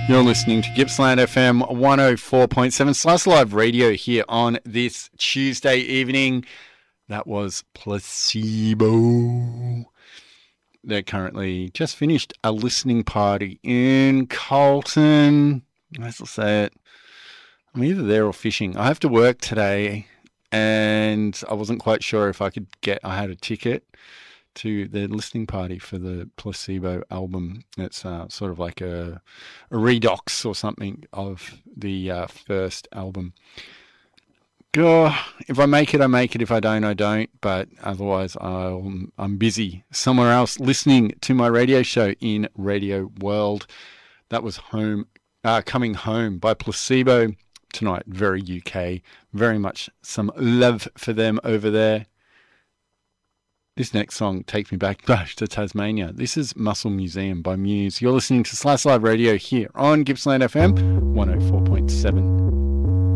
You're listening to Gippsland FM 104.7 Slice Live Radio here on this Tuesday evening. That was Placebo. They're currently just finished a listening party in Carlton. As I'll say it, I'm either there or fishing. I have to work today and I wasn't quite sure if I had a ticket to the listening party for the Placebo album. It's sort of like a redox or something of the first album. If I make it, I make it. If I don't, I don't. But otherwise, I'm busy somewhere else listening to my radio show in Radio World. That was Coming Home by Placebo tonight. Very UK. Very much some love for them over there. This next song takes me back to Tasmania. This is Muscle Museum by Muse. You're listening to Slice Live Radio here on Gippsland FM 104.7.